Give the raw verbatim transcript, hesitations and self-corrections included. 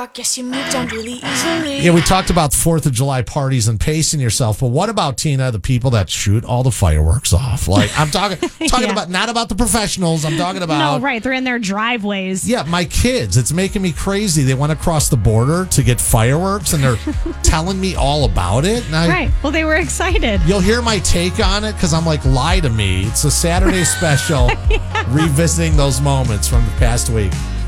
rock. Guess you moved on really easily. Yeah, we talked about fourth of July parties and pacing yourself, but what about, Tina, the people that shoot all the fireworks off? Like, I'm talking talking Yeah. about, not about the professionals. I'm talking about... No, right. They're in their driveways. Yeah, my kids. It's making me crazy. They want to cross the border to get fireworks, and they're telling me all about it. And I, Right. Well, they were excited. You'll hear my take on it because I'm like, lie to me. It's a Saturday special, yeah. Revisiting those moments from the past week.